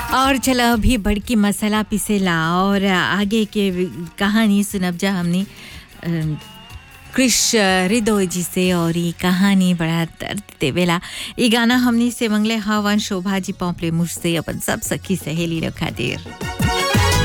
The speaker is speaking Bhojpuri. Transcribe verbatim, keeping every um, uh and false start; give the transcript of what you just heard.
और चलो अभी बड़की मसाला पिसेला और आगे के कहानी सुनब जा हमने अ, कृष हृदय जी से और ये कहानी बड़ा दर्द देवेला। ये गाना हमने से मंगले हवन शोभा जी पौपले मुझसे अपन सब सखी सहेली रखा देर।